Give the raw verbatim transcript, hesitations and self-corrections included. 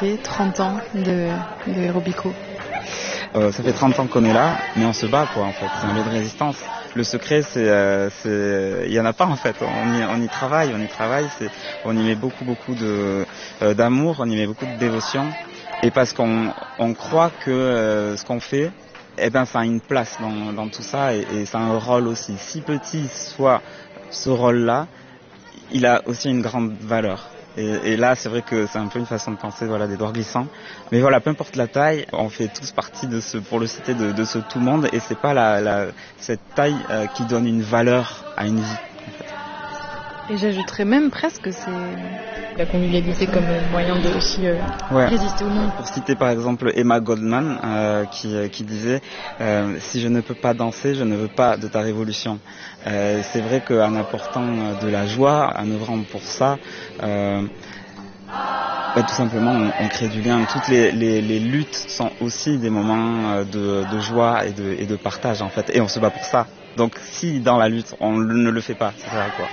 fait trente ans de, de Hérobico? Euh, ça fait trente ans qu'on est là, mais on se bat quoi en fait, c'est un lieu de résistance. Le secret, c'est, euh, c'est, il y en a pas en fait. On y, on y travaille, on y travaille. C'est, on y met beaucoup, beaucoup de euh, d'amour, on y met beaucoup de dévotion, et parce qu'on on croit que euh, ce qu'on fait, eh ben, ça a une place dans, dans tout ça, et, et ça a un rôle aussi. Si petit soit ce rôle-là, il a aussi une grande valeur. Et, et là, c'est vrai que c'est un peu une façon de penser, voilà, d'Édouard Glissant. Mais voilà, peu importe la taille, on fait tous partie de ce, pour le citer, de, de ce tout monde, et c'est pas la, la, cette taille euh, qui donne une valeur à une vie. En fait. Et j'ajouterais même presque que c'est la convivialité comme moyen de aussi euh, ouais. résister au monde. Pour citer par exemple Emma Goldman, euh, qui, qui disait euh, « Si je ne peux pas danser, je ne veux pas de ta révolution euh, ». C'est vrai qu'en apportant de la joie, en œuvrant pour ça, euh, bah, tout simplement on, on crée du lien. Toutes les, les, les luttes sont aussi des moments de, de joie et de, et de partage en fait, et on se bat pour ça. Donc si dans la lutte on ne le fait pas, ça sert à quoi ?